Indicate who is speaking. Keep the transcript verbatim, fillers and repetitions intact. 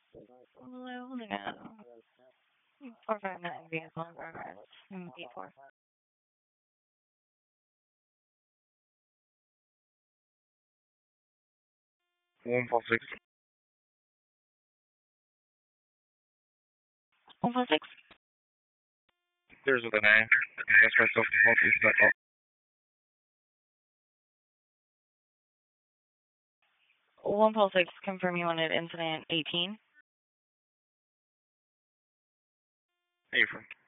Speaker 1: Hello, yeah. Four five nine vehicle in progress. Mm, eight four.
Speaker 2: One four six.
Speaker 1: One four six.
Speaker 2: There's with an A. I asked myself to help you step up.
Speaker 1: One four six. Confirm you wanted incident eighteen.
Speaker 2: Hey, from